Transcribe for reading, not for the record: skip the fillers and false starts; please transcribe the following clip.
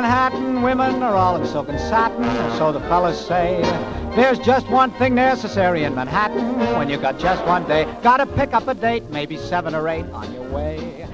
Manhattan, women are all in silk and satin, so the fellas say. There's just one thing necessary in Manhattan when you got just one day. Gotta pick up a date, maybe 7 or 8 on your way.